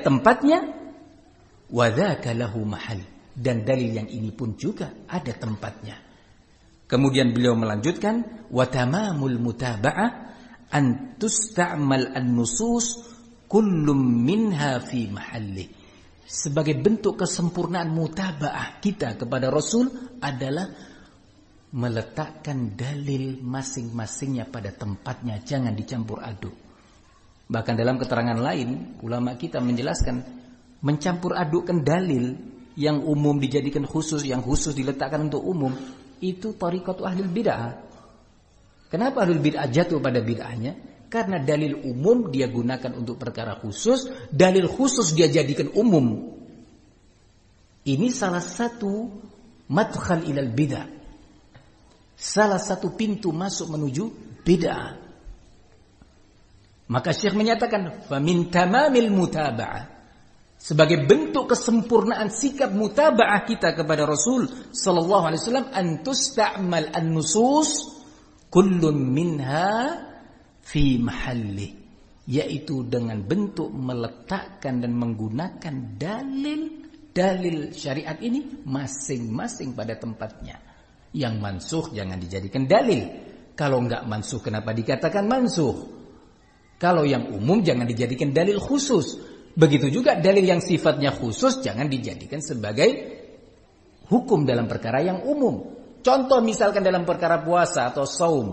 tempatnya, wa dzaka lahu mahal, dan dalil yang ini pun juga ada tempatnya. Kemudian beliau melanjutkan, wa tamamul mutaba'ah an tusta'mal an-nusus kullum minha fi mahalli. Sebagai bentuk kesempurnaan mutaba'ah kita kepada Rasul adalah meletakkan dalil masing-masingnya pada tempatnya, jangan dicampur aduk. Bahkan dalam keterangan lain, ulama kita menjelaskan mencampur adukkan dalil yang umum dijadikan khusus, yang khusus diletakkan untuk umum, itu tariqatu ahlul bid'ah. Kenapa ahlul bid'ah jatuh pada bid'ahnya? Karena dalil umum dia gunakan untuk perkara khusus, dalil khusus dia jadikan umum. Ini salah satu madkhal ilal bid'ah, salah satu pintu masuk menuju bid'ah. Maka Syekh menyatakan famin tamamil mutaba'ah, sebagai bentuk kesempurnaan sikap mutaba'ah kita kepada Rasul sallallahu alaihi wasallam, an tusta'mal an-nusus kullun minha fi mahalli, yaitu dengan bentuk meletakkan dan menggunakan dalil syariat ini masing-masing pada tempatnya. Yang mansukh jangan dijadikan dalil. Kalau enggak mansukh kenapa dikatakan mansukh? Kalau yang umum jangan dijadikan dalil khusus. Begitu juga dalil yang sifatnya khusus jangan dijadikan sebagai hukum dalam perkara yang umum. Contoh misalkan dalam perkara puasa atau saum.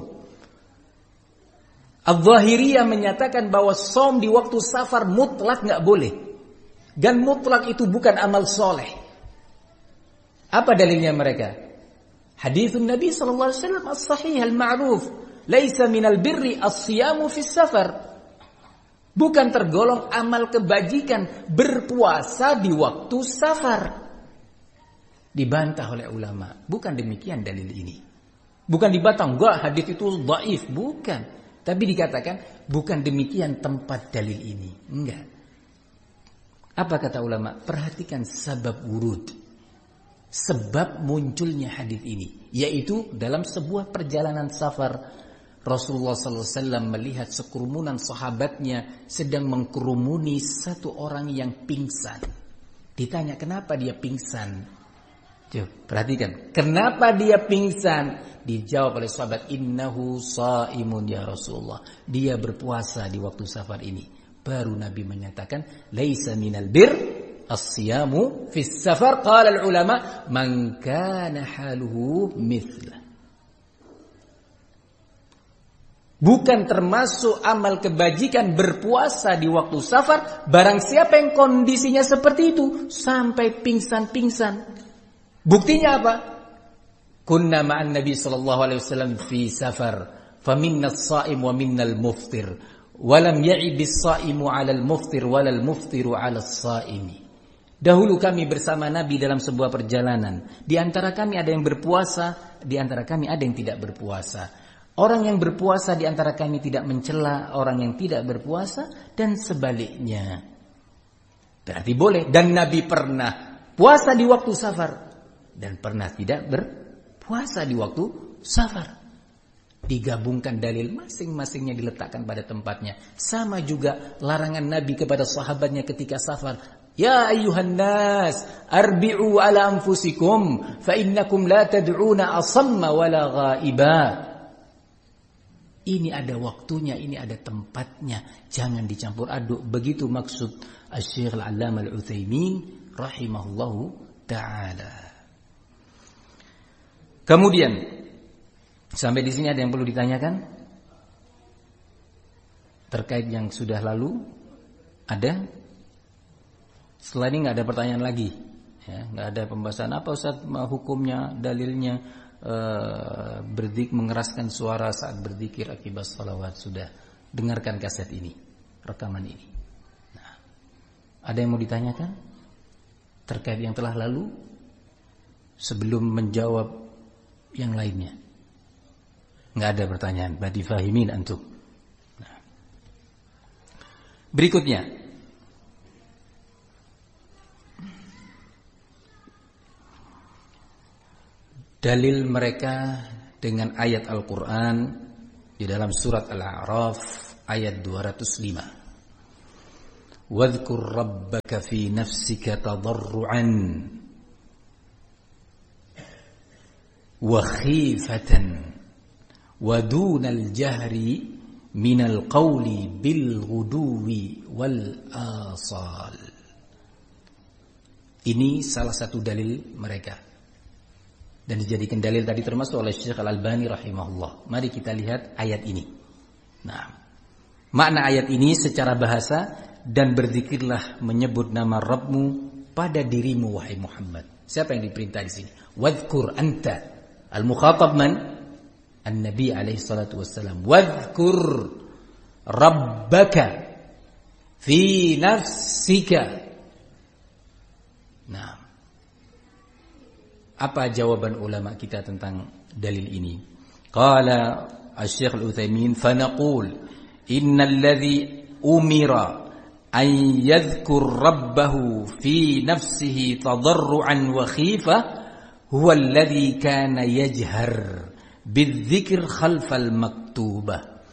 Al-Zahiriyah menyatakan bahwa saum di waktu safar mutlak enggak boleh. Dan mutlak itu bukan amal soleh. Apa dalilnya mereka? Haditsun Nabi sallallahu alaihi wasallam as-sahih al-ma'ruf, laisa minal birri as-siyamu fis safar. Bukan tergolong amal kebajikan berpuasa di waktu safar. Dibantah oleh ulama, bukan demikian dalil ini. Bukan dibantah, enggak hadis itu dhaif, bukan. Tapi dikatakan bukan demikian tempat dalil ini. Enggak. Apa kata ulama? Perhatikan sebab wurud, sebab munculnya hadis ini, yaitu dalam sebuah perjalanan safar Rasulullah SAW melihat sekerumunan sahabatnya sedang mengkerumuni satu orang yang pingsan. Ditanya kenapa dia pingsan? Coba perhatikan, kenapa dia pingsan? Dijawab oleh sahabat, innahu shaimun ya Rasulullah, dia berpuasa di waktu safar ini. Baru Nabi menyatakan laisa minal bir as-siyamu fis safar. Qala al-ulama man kana haluhu mithla. Bukan termasuk amal kebajikan berpuasa di waktu safar barang siapa yang kondisinya seperti itu sampai pingsan-pingsan. Buktinya apa? Kunna ma'an Nabi sallallahu alaihi wasallam fi safar, faminna as-sha'im wa minnal muftir, wa lam ya'ib as-sha'imu 'alal muftir wa lal muftiru 'alas sha'imi. Dahulu kami bersama Nabi dalam sebuah perjalanan. Di antara kami ada yang berpuasa, di antara kami ada yang tidak berpuasa. Orang yang berpuasa di antara kami tidak mencela orang yang tidak berpuasa, dan sebaliknya. Berarti boleh. Dan Nabi pernah puasa di waktu safar dan pernah tidak berpuasa di waktu safar. Digabungkan dalil masing-masingnya diletakkan pada tempatnya. Sama juga larangan Nabi kepada sahabatnya ketika safar. Ya ayyuhan nas, arbi'u ala anfusikum fa innakum la tad'una asamma wala ghaiba. Ini ada waktunya, ini ada tempatnya, jangan dicampur aduk. Begitu maksud Asy-Syaikh Al-'Allamah Al-Utsaimin rahimahullahu taala. Kemudian sampai di sini ada yang perlu ditanyakan terkait yang sudah lalu? Ada? Setelah ini nggak ada pertanyaan lagi, ya, nggak ada pembahasan apa Ustaz hukumnya, dalilnya. Mengeraskan suara saat berzikir akibat salawat. Sudah dengarkan kaset ini, rekaman ini. Nah, ada yang mau ditanyakan terkait yang telah lalu sebelum menjawab yang lainnya? Nggak ada pertanyaan. Berarti fahimin antum. Nah, berikutnya dalil mereka dengan ayat Al-Quran di dalam surat Al-A'raf ayat 205. Wadhkur rabbaka fi nafsika tadarruan wa khifatan wa dunal jahri minal qawli bil ghuduwi wal asal. Ini salah satu dalil mereka, dan dijadikan dalil tadi termasuk oleh Syekh Al-Albani rahimahullah. Mari kita lihat ayat ini. Nah, makna ayat ini secara bahasa, dan berzikirlah menyebut nama Rabbmu pada dirimu wahai Muhammad. Siapa yang diperintah di sini? Wadhkur anta. Al-mukhatab man? An-Nabi alaihi salatu wassalam. Wadhkur rabbaka fi nafsika. Nah, apa jawaban ulama kita tentang dalil ini? Qala Asy-Syaikh Al-Utsaimin, fa naqul innal ladzi umira an yadhkur rabbahu fi nafsihi tadarruan wa khifa huwa alladzi kana yajhar bidzikr khalfal maktubah.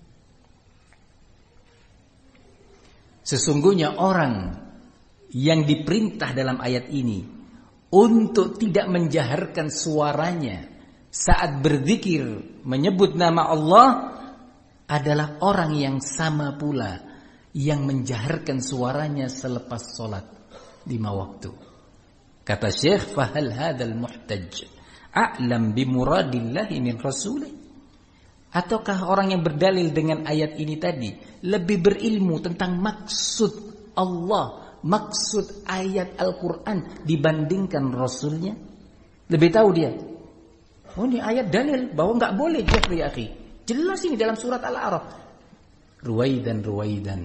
Sesungguhnya orang yang diperintah dalam ayat ini untuk tidak menjaharkan suaranya saat berzikir menyebut nama Allah adalah orang yang sama pula yang menjaharkan suaranya selepas sholat 5 waktu. Kata Syekh, fahal hadzal muhtaj a'lam bi muradillahi min rasulih. Ataukah orang yang berdalil dengan ayat ini tadi lebih berilmu tentang maksud Allah, maksud ayat Al-Quran dibandingkan Rasulnya? Lebih tahu dia. Oh, ini ayat dalil bahwa nggak boleh jahri ya akhi. Jelas ini dalam surat Al-A'raf. Ruwaidan.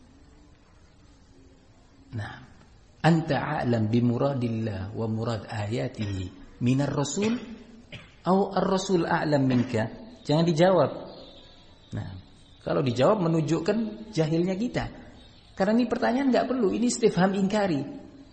Nah, anta a'lam bi muradillah wa murad ayatihi minar rasul atau ar-rasul a'lam minka? Jangan dijawab. Nah, kalau dijawab menunjukkan jahilnya kita. Karena ini pertanyaan nggak perlu, ini istifham ingkari.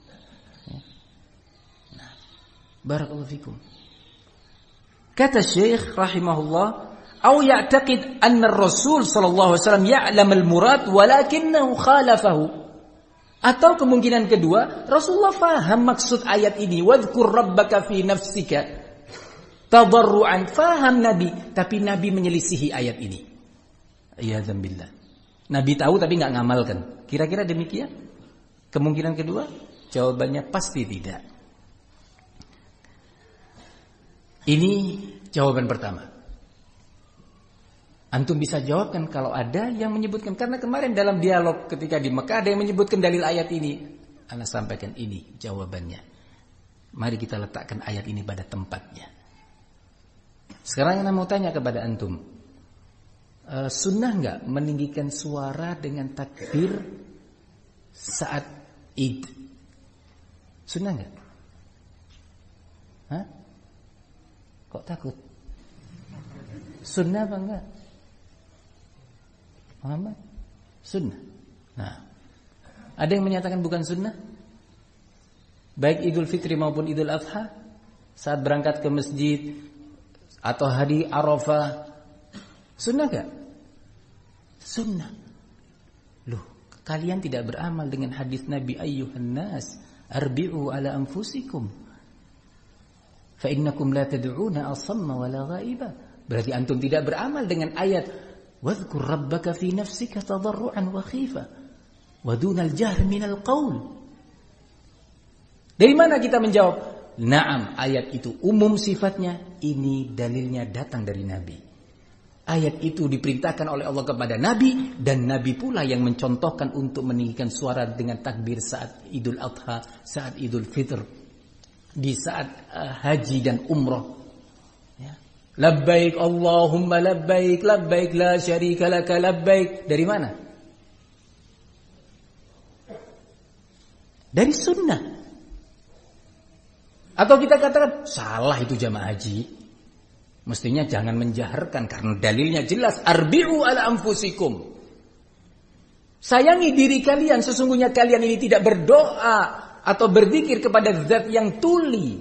Nah, barakallahu fikum. Kata Syekh rahimahullah, "Au ya'taqid anna ar-rasul sallallahu alaihi wasallam ya'lam al-murad walakinahu khalafahu." Atau kemungkinan kedua, Rasulullah faham maksud ayat ini, "Wadhkur rabbaka fi nafsika tadarruan." Faham Nabi, tapi Nabi menyelisihi ayat ini. Iyadzan billah. Nabi tahu tapi enggak ngamalkan. Kira-kira demikian? Kemungkinan kedua, jawabannya pasti tidak. Ini jawaban pertama. Antum bisa jawabkan kalau ada yang menyebutkan. Karena kemarin dalam dialog ketika di Mekah ada yang menyebutkan dalil ayat ini. Ana sampaikan ini jawabannya. Mari kita letakkan ayat ini pada tempatnya. Sekarang Ana mau tanya kepada antum. Sunnah enggak meninggikan suara dengan takbir saat Id? Sunnah enggak? Hah? Kok takut? Sunnah apa enggak? Muhammad? Sunnah. Nah, ada yang menyatakan bukan sunnah? Baik Idul Fitri maupun Idul Adha, saat berangkat ke masjid atau hari Arafah, sunnah enggak? Sunnah. Loh, kalian tidak beramal dengan hadis Nabi, ayyuhan nas arbi'u ala anfusikum fa innakum la tad'una asamma wala ghaiba. Berarti antum tidak beramal dengan ayat wadhkur rabbaka fi nafsika tadarruan wa khifa wa dunal jahr minal qaul. Dari mana kita menjawab? Naam, ayat itu umum sifatnya, ini dalilnya datang dari Nabi. Ayat itu diperintahkan oleh Allah kepada Nabi, dan Nabi pula yang mencontohkan untuk meninggikan suara dengan takbir saat Idul Adha, saat Idul Fitr, di saat haji dan umrah. Ya. Labbaik Allahumma labbaik, labbaik la syarika laka labbaik. Dari mana? Dari sunnah. Atau kita katakan salah itu jamaah haji. Mestinya jangan menjaharkan karena dalilnya jelas, arbi'u ala anfusikum. Sayangi diri kalian, sesungguhnya kalian ini tidak berdoa atau berzikir kepada zat yang tuli.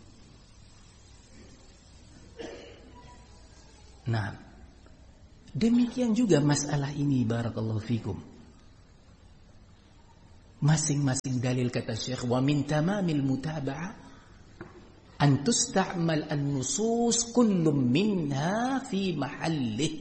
Nah, demikian juga masalah ini barakallahu fikum. Masing-masing dalil kata Syekh, wa min tamamil mutaba'ah an tusta'mal an-nusus kullum minha fi mahallih.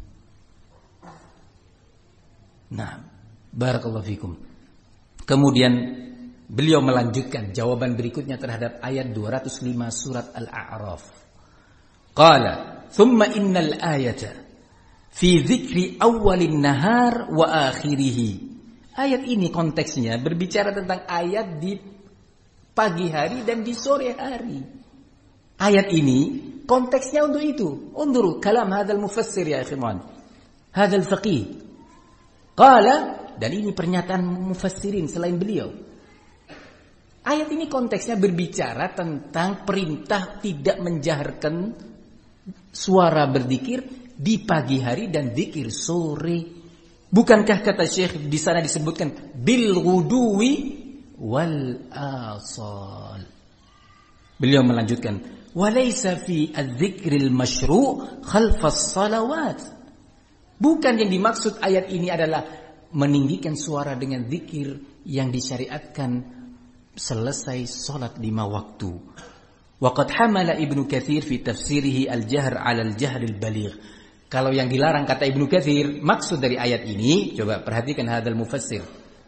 Nah, barakallahu fikum. Kemudian beliau melanjutkan jawaban berikutnya terhadap ayat 205 surat Al-A'raf. Qala, thumma innal ayata fi dzikri awwalin nahar wa akhirih. Ayat ini konteksnya berbicara tentang ayat di pagi hari dan di sore hari. Ayat ini konteksnya untuk itu. Unduru kalam hadzal mufassir ya ikhwan. Hadzal faqih. Qala, dan ini pernyataan mufassirin selain beliau. Ayat ini konteksnya berbicara tentang perintah tidak menjaharkan suara berzikir di pagi hari dan zikir sore. Bukankah kata Syekh di sana disebutkan bil ghuduwi wal asal. Beliau melanjutkan, walaysa fi adz-dzikril masyru' khalfas salawat. Bukan yang dimaksud ayat ini adalah meninggikan suara dengan zikir yang disyariatkan selesai salat 5 waktu. Waqad hamala Ibnu Katsir fi tafsirihi al-jahr 'ala al-jahr al-baligh. Kalau yang dilarang kata Ibnu Katsir, maksud dari ayat ini, coba perhatikan hadzal mufassir.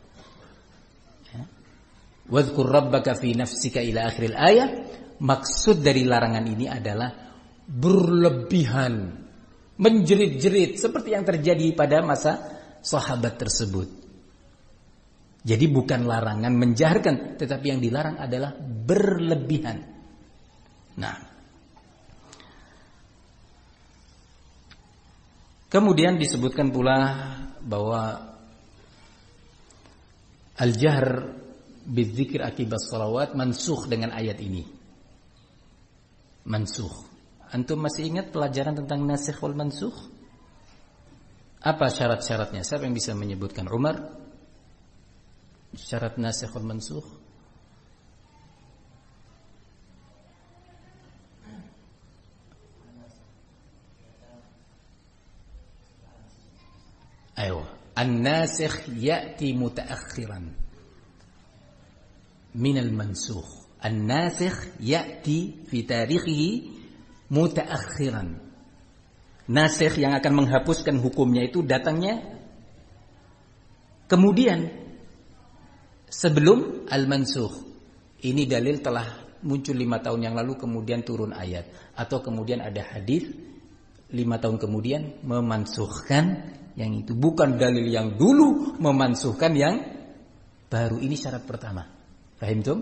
Wadhkur rabbaka fi nafsika ila akhiril ayat. Maksud dari larangan ini adalah berlebihan, menjerit-jerit seperti yang terjadi pada masa sahabat tersebut. Jadi bukan larangan menjaharkan, tetapi yang dilarang adalah berlebihan. Nah, kemudian disebutkan pula bahwa al-jahr bidzikir akibat salawat mansukh dengan ayat ini. Mansukh. Antum masih ingat pelajaran tentang nasikh wal mansukh? Apa syarat-syaratnya? Siapa yang bisa menyebutkan? Umar? Syarat nasikh wal mansukh? Ayo, an-nasikh ya'ti mutaakhiran min al-mansukh. An-nasikh ya'ti fi tarikhihi mutaakhiran. Nasikh yang akan menghapuskan hukumnya itu datangnya kemudian sebelum al-mansukh. Ini dalil telah muncul 5 tahun yang lalu kemudian turun ayat, atau kemudian ada hadis 5 tahun kemudian memansukhkan yang itu. Bukan dalil yang dulu memansuhkan yang baru. Ini syarat pertama. Fahim tum?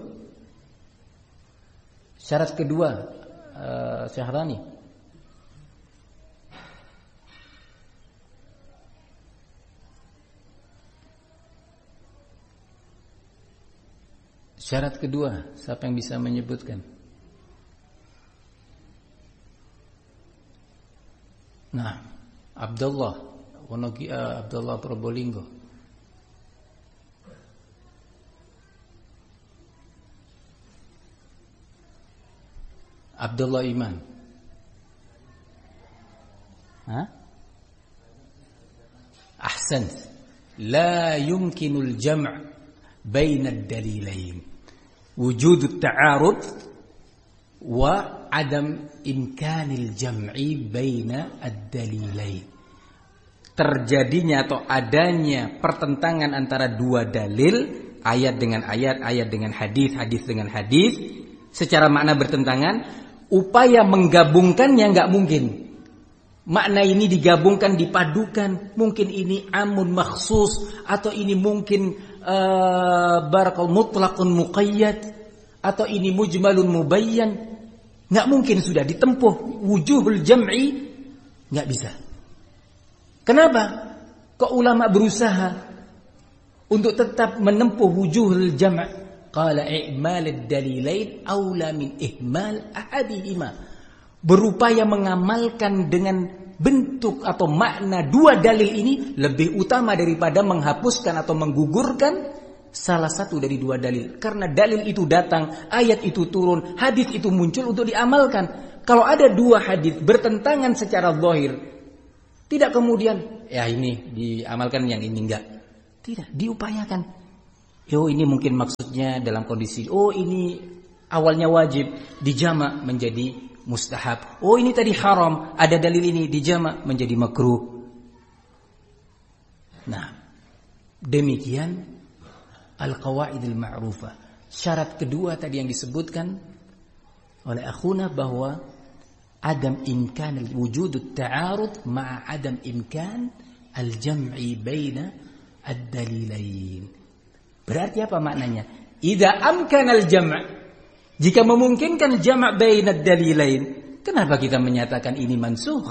Syarat kedua, Syahrani. Syarat kedua, siapa yang bisa menyebutkan? Nah, Abdullah Abdullah Probolinggo. Abdullah Iman. Ahsant. La yumkinul jam' baina ad-dalilain. Wujud at-ta'arud wa adam imkanil jam'i baina ad-dalilain. Terjadinya atau adanya pertentangan antara dua dalil, ayat dengan ayat, ayat dengan hadis, hadis dengan hadis, secara makna bertentangan, upaya menggabungkannya nggak mungkin. Makna ini digabungkan, dipadukan, mungkin ini amun makhsus, atau ini mungkin barakal mutlaqun muqayyad, atau ini mujmalun mubayyan. Nggak mungkin sudah ditempuh wujuhul jam'i, nggak bisa. Kenapa? Kok ulama berusaha untuk tetap menempuh wujuhul jam'? Qala i'mal ad-dalilain aula min ihmal ahadihima. Berupaya mengamalkan dengan bentuk atau makna dua dalil ini lebih utama daripada menghapuskan atau menggugurkan salah satu dari dua dalil. Karena dalil itu datang, ayat itu turun, hadis itu muncul untuk diamalkan. Kalau ada dua hadis bertentangan secara zahir, tidak kemudian ya ini diamalkan, yang ini enggak. Tidak, diupayakan. Oh ini mungkin maksudnya dalam kondisi, oh ini awalnya wajib, dijamak menjadi mustahab. Oh ini tadi haram, ada dalil ini, dijamak menjadi makruh. Nah, demikian al-qawaidil ma'rufah. Syarat kedua tadi yang disebutkan oleh akhuna bahwa adam imkan wujudut ta'arud ma'a adam imkan al-jam'i baina ad-dalilain. Berarti apa maknanya? Idza amkana al-jam', jika memungkinkan jama' baina ad-dalilain, kenapa kita menyatakan ini mansukh?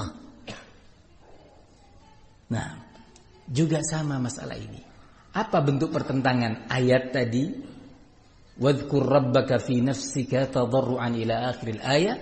Nah, juga sama masalah ini. Apa bentuk pertentangan ayat tadi? Wadhkur rabbaka fi nafsika tadarruan ila akhiril ayat,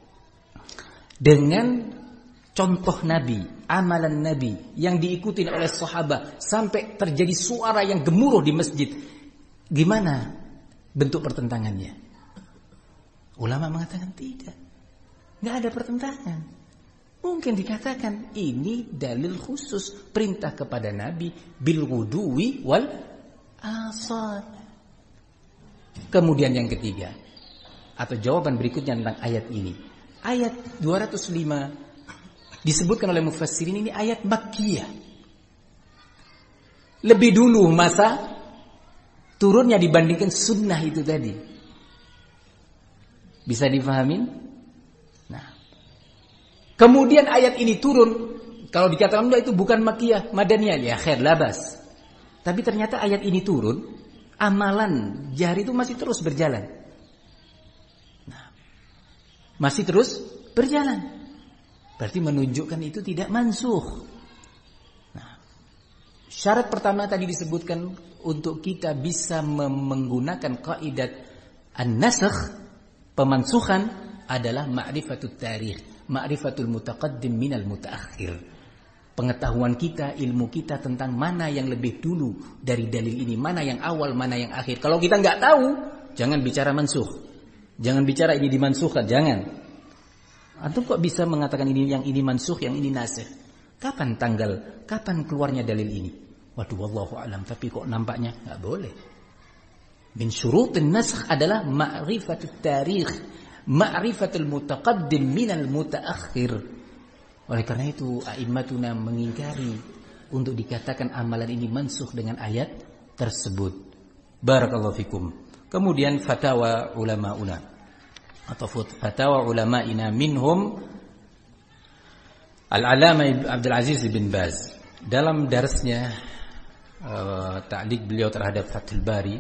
dengan contoh Nabi, amalan Nabi yang diikuti oleh sahabat sampai terjadi suara yang gemuruh di masjid. Gimana bentuk pertentangannya? Ulama mengatakan tidak. Enggak ada pertentangan. Mungkin dikatakan ini dalil khusus perintah kepada Nabi bil ghuduwi wal asal. Kemudian yang ketiga atau jawaban berikutnya tentang ayat ini. Ayat 205 disebutkan oleh mufassirin ini ayat Makkiyah. Lebih dulu masa turunnya dibandingkan sunnah itu tadi. Bisa difahamin? Nah, kemudian ayat ini turun. Kalau dikatakan itu bukan Makkiyah, Madaniyah, ya khair labas. Tapi ternyata ayat ini turun, amalan jahri itu masih terus berjalan. Nah, masih terus berjalan. Berarti menunjukkan itu tidak mansukh. Nah, syarat pertama tadi disebutkan untuk kita bisa menggunakan kaidah an-nasakh, pemansukhan, adalah ma'rifatut tarikh, ma'rifatul mutaqaddim minal mutaakhir. Pengetahuan kita, ilmu kita tentang mana yang lebih dulu dari dalil ini, mana yang awal, mana yang akhir. Kalau kita nggak tahu, jangan bicara mansukh. Jangan bicara ini dimansukhkan, jangan. Antum kok bisa mengatakan ini yang ini mansukh, yang ini nasikh? Kapan tanggal, kapan keluarnya dalil ini? Waduh, wallahu alam, tapi kok nampaknya nggak boleh. Min syurutin nasikh adalah ma'rifatut tarikh, ma'rifatul mutaqaddim minal mutaakhir. Oleh karena itu a'immatuna mengingkari untuk dikatakan amalan ini mansukh dengan ayat tersebut. Barakallahu fikum. Kemudian fatwa ulamauna atau fatwa ulama'ina minhum Al-Alama Abdul Aziz bin Baz dalam darsnya ta'liq beliau terhadap Fathul Bari,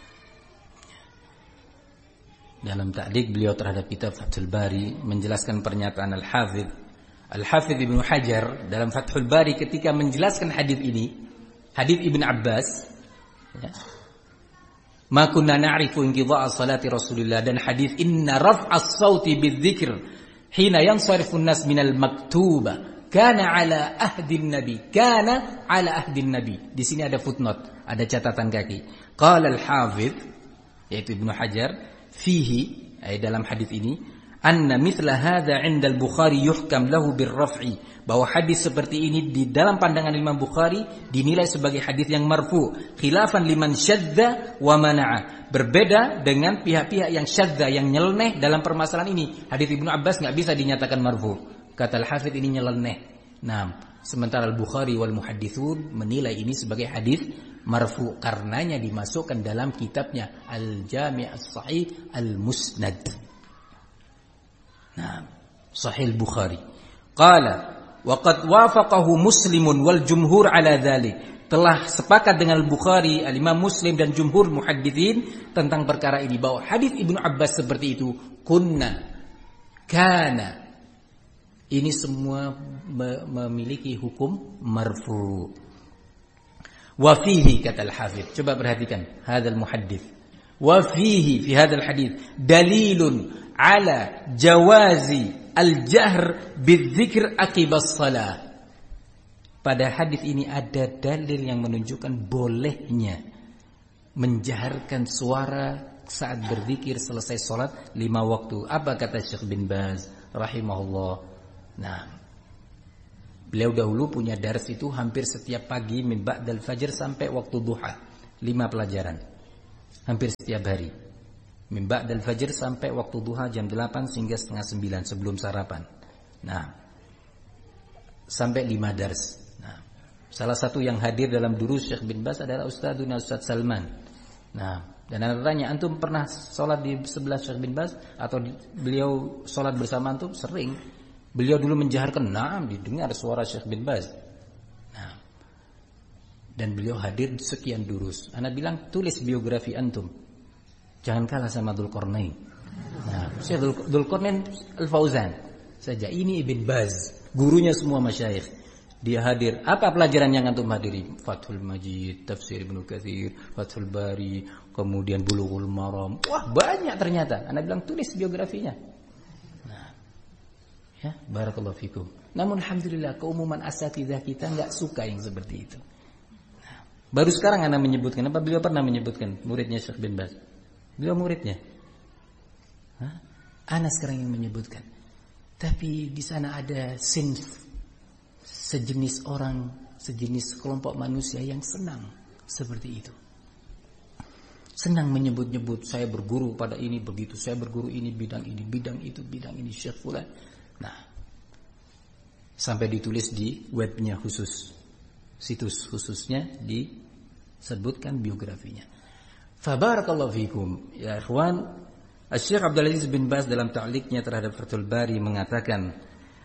dalam ta'liq beliau terhadap kitab Fathul Bari menjelaskan pernyataan Al-Hafidh Ibnu Hajar dalam Fathul Bari ketika menjelaskan hadis ini, hadis Ibn Abbas, ya, ma kunna na'rifu inqidha'a salati Rasulillah, dan hadis inna raf'as sauti bidzikr hina yansarifu an-nas minal maktuba kana ala ahdin nabi, kana ala ahdin nabi. Di sini ada footnote, ada catatan kaki. Qala al-Hafidh, yaitu Ibnu Hajar, fihi, dalam hadis ini, anna mithla hadza 'inda al-Bukhari yuhkam lahu birraf'i, bahwa hadis seperti ini di dalam pandangan Imam Bukhari dinilai sebagai hadis yang marfu, khilafan liman syadza wa mana'a, berbeda dengan pihak-pihak yang syadza, yang nyeleneh dalam permasalahan ini. Hadis Ibnu Abbas enggak bisa dinyatakan marfu. Kata Al-Hafidz ini nyeleneh. Nah, sementara Al-Bukhari wal muhadditsun menilai ini sebagai hadis marfu, karenanya dimasukkan dalam kitabnya Al-Jami' As-Sahih Al-Musnad. Nah, Sahih Bukhari. Qala wa qad wafaqahu Muslimun wal jumhur ala dzalik. Telah sepakat dengan Bukhari, Al-Imam Muslim dan jumhur muhadditsin tentang perkara ini, bahwa hadis Ibnu Abbas seperti itu, kunna, kana, ini semua memiliki hukum marfu. Wa fihi, kata Al-Hafidz, coba perhatikan hadzal muhaddits. Wa fihi, fi hadzal hadits dalilun ala jawazi al-jahr bidzikr aqibas salah. Pada hadis ini ada dalil yang menunjukkan bolehnya menjaharkan suara saat berzikir selesai salat 5 waktu. Apa kata Syekh bin Baz rahimahullah? Nah, beliau dahulu punya dars itu hampir setiap pagi min ba'dal fajr sampai waktu duha, 5 pelajaran. hampir setiap hari. Min ba'dal fajr sampai waktu duha jam 8 hingga setengah 9 sebelum sarapan. Nah, sampai 5 dars. Nah, salah satu yang hadir dalam durus Syekh bin Baz adalah Ustaz Salman. Nah, dan anda tanya, antum pernah sholat di sebelah Syekh bin Baz atau beliau sholat bersama antum? Sering. Beliau dulu menjaharkan, didengar suara Syekh bin Baz. Nah, dan beliau hadir sekian durus. Ana bilang, tulis biografi antum. Jangan kalah sama Dzulqarnain. Nah, Syekh Dzulqarnain Al-Fauzan saja. Ini Ibn Baz, gurunya semua masyayikh. Dia hadir. Apa pelajaran yang antum hadiri? Fathul Majid, Tafsir Ibnu Katsir, Fathul Bari, kemudian Bulughul Maram. Wah, banyak ternyata. Ana bilang tulis biografinya. Nah, ya, barakallahu fikum. Namun alhamdulillah keumuman asatidzah kita enggak suka yang seperti itu. Nah, baru sekarang ana menyebutkan, apa beliau pernah menyebutkan muridnya Syekh bin Baz? Beliau muridnya. Ana sekarang yang menyebutkan. Tapi di sana ada sejenis orang, sejenis kelompok manusia yang senang seperti itu. Senang menyebut-nyebut, saya berguru pada ini begitu, saya berguru ini bidang itu, bidang ini Syekh fulan. Nah, sampai ditulis di webnya khusus, situs khususnya disebutkan biografinya. Fabarakallahu fikum ya ikhwan. Syekh Abdul Aziz bin Baz dalam ta'liqnya terhadap Fathul Bari mengatakan,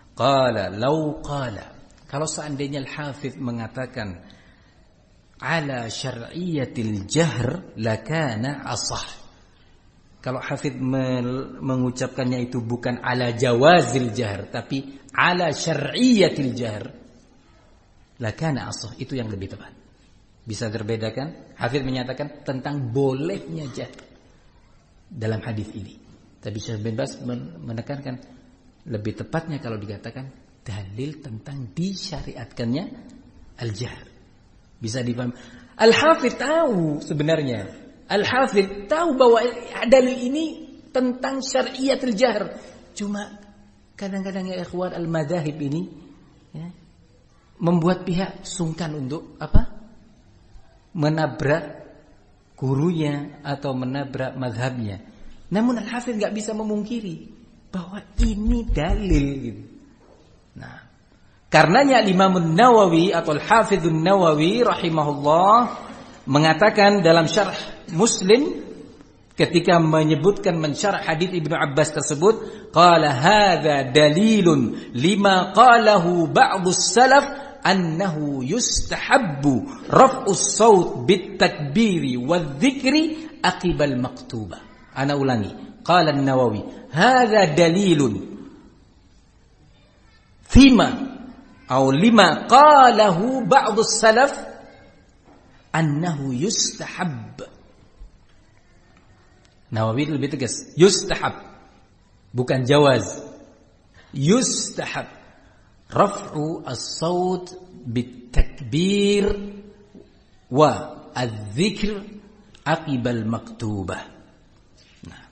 kalau seandainya Al-Hafidh mengatakan ala syar'iyatil jahr lakana asah. Kalau Hafidh mengucapkannya itu bukan ala jawazil jahr tapi ala syar'iyatil jahr lakana asah, itu yang lebih tepat. Bisa terbedakan. Hafidh menyatakan tentang bolehnya jahr dalam hadis ini. Tapi Syekh bin Baz menekankan lebih tepatnya kalau dikatakan dalil tentang disyariatkannya al-jahr. Bisa dipahami. Al-Hafidh tahu sebenarnya. Al-Hafidh tahu bahwa dalil ini tentang syar'iyatul jahr. Cuma kadang-kadang ya ikhwan al-madzahib ini ya, membuat pihak sungkan untuk apa? Menabrak gurunya atau menabrak mazhabnya. Namun Al-Hafidh enggak bisa memungkiri bahwa ini dalil gitu. Nah, karenanya Imam An-Nawawi atau Al-Hafidh An-Nawawi rahimahullah mengatakan dalam syarh Muslim ketika menyebutkan mensyarah hadits Ibnu Abbas tersebut, qala hadza dalilun lima qalahu ba'dus salaf annahu yustahabbu raf'us saut bit takbiri wadh-dhikri aqibal maktubah. Ana ulangi. Qala An-Nawawi, hadza dalilun fima atau lima qalahu ba'dus salaf annahu yustahab. Nawawi lebih tegas, yustahab bukan jawaz. Yustahab raf'u as-saut bit-takbir wa adz-dzikr aqibal maktubah. Nah,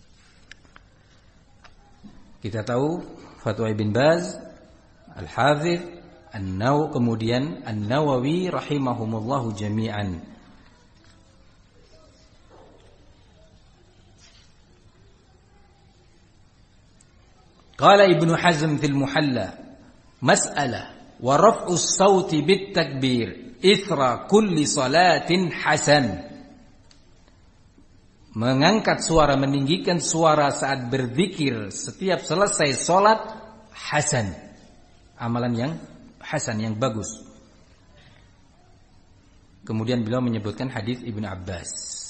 kita tahu fatwa Ibn Baz, Al-Hafidh, kemudian An-Nawawi rahimahumullahu jami'an. Qala Ibnu Hazm fil Muhalla, mas'alah wa raf'u as-sauti bit takbir ithra kulli salatin hasan. Mengangkat suara, meninggikan suara saat berzikir setiap selesai salat hasan. Amalan yang hasan, yang bagus. Kemudian beliau menyebutkan hadis Ibnu Abbas.